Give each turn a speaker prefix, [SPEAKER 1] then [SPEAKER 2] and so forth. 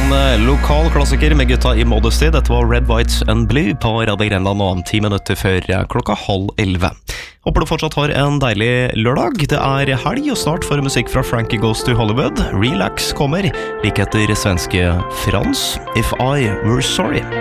[SPEAKER 1] En lokal klassiker med gutta i Modesty. Dette var Red, White and Blue på Radio Grenland om 10 minutter før klokka 10:30. Håper du fortsatt har en deilig lørdag. Det er helg, og snart får musikk fra Frankie Goes to Hollywood. Relax kommer, like etter svenske Frans, If I Were Sorry.